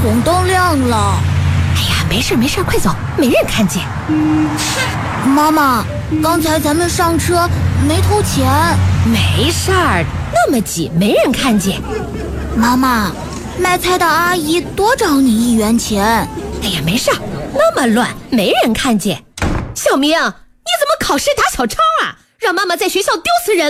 红灯亮了。 哎呀，没事没事，快走，没人看见。 妈妈，刚才咱们上车没投钱。 没事儿，那么挤没人看见。 妈妈，卖菜的阿姨多找你1元钱。 哎呀，没事儿，那么乱没人看见。小明，你怎么考试打小抄啊？让妈妈在学校丢死人。